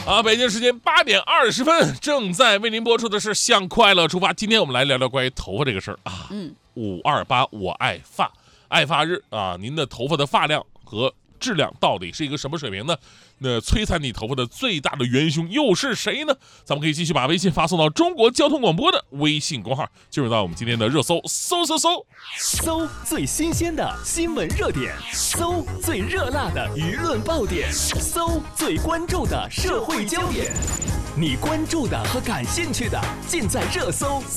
北京时间8点20分，正在为您播出的是向快乐出发。今天我们来聊聊关于头发这个事儿啊。528我爱发，爱发日啊，您的头发的发量和质量到底是一个什么水平呢？那摧残你头发的最大的元凶又是谁呢？咱们可以继续把微信发送到中国交通广播的微信公号，进入到我们今天的热搜， 搜最新鲜的新闻热点，搜最热辣的舆论爆点，搜最关注的社会焦点，你关注的和感兴趣的尽在热搜